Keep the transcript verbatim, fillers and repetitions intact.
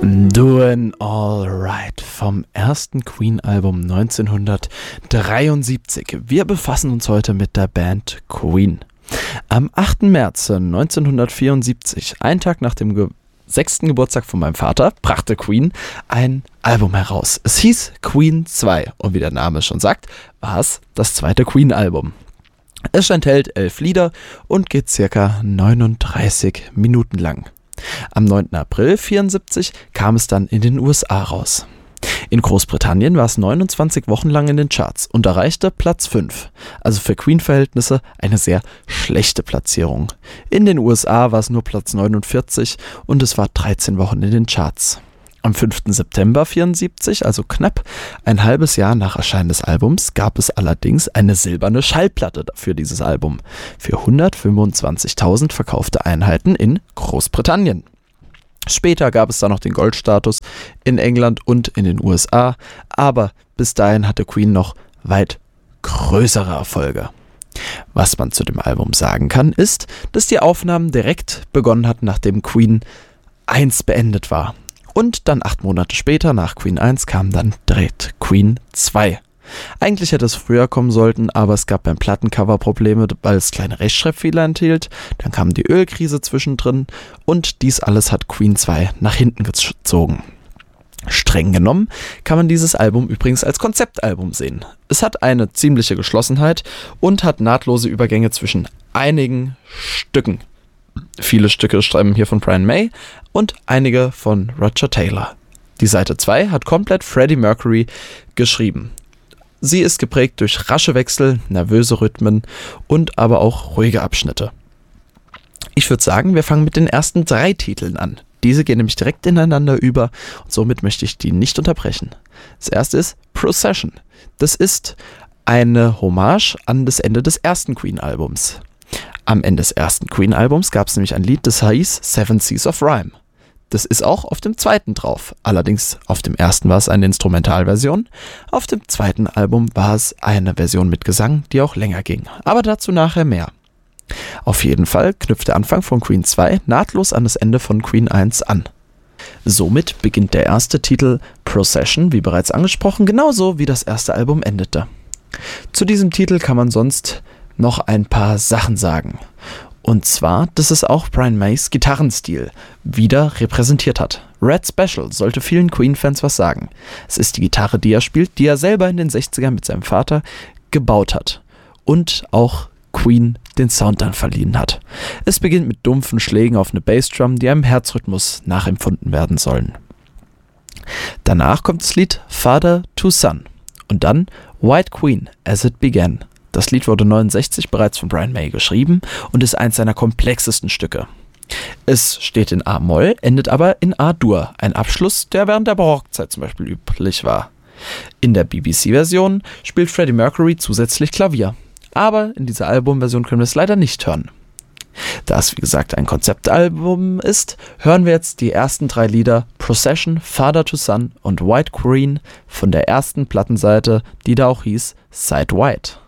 Doin' Alright vom ersten Queen-Album neunzehnhundertdreiundsiebzig. Wir befassen uns heute mit der Band Queen. Am achten März neunzehnhundertvierundsiebzig, einen Tag nach dem Ge- sechsten Geburtstag von meinem Vater, brachte Queen ein Album heraus. Es hieß Queen zwei und wie der Name schon sagt, war es das zweite Queen-Album. Es enthält elf Lieder und geht circa neununddreißig Minuten lang. Am neunten April vierundsiebzig kam es dann in den U S A raus. In Großbritannien war es neunundzwanzig Wochen lang in den Charts und erreichte Platz fünf, also für Queen-Verhältnisse eine sehr schlechte Platzierung. In den U S A war es nur Platz neunundvierzig und es war dreizehn Wochen in den Charts. Am fünften September vierundsiebzig, also knapp ein halbes Jahr nach Erscheinen des Albums, gab es allerdings eine silberne Schallplatte für dieses Album für hundertfünfundzwanzigtausend verkaufte Einheiten in Großbritannien. Später gab es dann noch den Goldstatus in England und in den U S A, aber bis dahin hatte Queen noch weit größere Erfolge. Was man zu dem Album sagen kann, ist, dass die Aufnahmen direkt begonnen hatten, nachdem Queen eins beendet war. Und dann acht Monate später, nach Queen eins, kam dann direkt Queen zwei. Eigentlich hätte es früher kommen sollten, aber es gab beim Plattencover Probleme, weil es kleine Rechtschreibfehler enthielt. Dann kam die Ölkrise zwischendrin und dies alles hat Queen zwei nach hinten gezogen. Streng genommen kann man dieses Album übrigens als Konzeptalbum sehen. Es hat eine ziemliche Geschlossenheit und hat nahtlose Übergänge zwischen einigen Stücken. Viele Stücke schreiben hier von Brian May und einige von Roger Taylor. Die Seite zwei hat komplett Freddie Mercury geschrieben. Sie ist geprägt durch rasche Wechsel, nervöse Rhythmen und aber auch ruhige Abschnitte. Ich würde sagen, wir fangen mit den ersten drei Titeln an. Diese gehen nämlich direkt ineinander über und somit möchte ich die nicht unterbrechen. Das erste ist Procession. Das ist eine Hommage an das Ende des ersten Queen-Albums. Am Ende des ersten Queen-Albums gab es nämlich ein Lied, das hieß Seven Seas of Rhyme. Das ist auch auf dem zweiten drauf. Allerdings auf dem ersten war es eine Instrumentalversion. Auf dem zweiten Album war es eine Version mit Gesang, die auch länger ging. Aber dazu nachher mehr. Auf jeden Fall knüpft der Anfang von Queen zwei nahtlos an das Ende von Queen eins an. Somit beginnt der erste Titel Procession, wie bereits angesprochen, genauso wie das erste Album endete. Zu diesem Titel kann man sonst noch ein paar Sachen sagen. Und zwar, dass es auch Brian Mays Gitarrenstil wieder repräsentiert hat. Red Special sollte vielen Queen-Fans was sagen. Es ist die Gitarre, die er spielt, die er selber in den sechzigern mit seinem Vater gebaut hat. Und auch Queen den Sound dann verliehen hat. Es beginnt mit dumpfen Schlägen auf eine Bassdrum, die einem Herzrhythmus nachempfunden werden sollen. Danach kommt das Lied Father to Son und dann White Queen as it began. Das Lied wurde neunundsechzig bereits von Brian May geschrieben und ist eins seiner komplexesten Stücke. Es steht in A-Moll, endet aber in A-Dur, ein Abschluss, der während der Barockzeit zum Beispiel üblich war. In der B B C-Version spielt Freddie Mercury zusätzlich Klavier, aber in dieser Albumversion können wir es leider nicht hören. Da es wie gesagt ein Konzeptalbum ist, hören wir jetzt die ersten drei Lieder Procession, Father to Son und White Queen von der ersten Plattenseite, die da auch hieß Side White.